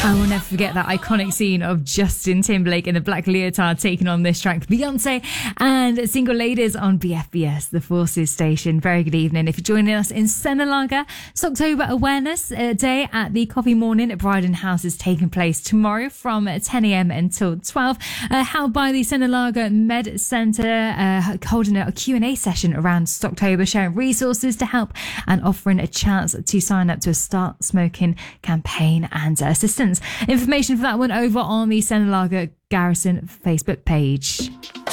I will never forget that iconic scene of Justin Timberlake in the black leotard taking on this track, Beyonce and Single Ladies on BFBS, the Forces station. Very good evening. If you're joining us in Senalaga, it's October Awareness Day at the Coffee Morning at Bryden House is taking place tomorrow from 10 a.m. until 12. Held by the Senalaga Med Centre, holding a Q&A session around Stocktober, sharing resources to help and offering a chance to sign up to a Start Smoking campaign and assistance. Information for that one over on the Senalaga Garrison Facebook page.